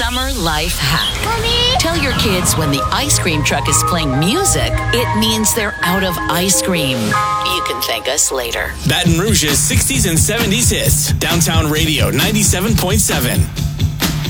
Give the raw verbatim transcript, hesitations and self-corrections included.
summer life hack. Mommy? Tell your kids when the ice cream truck is playing music, it means they're out of ice cream. You can thank us later. Baton Rouge's sixties and seventies hits. Downtown Radio ninety-seven point seven.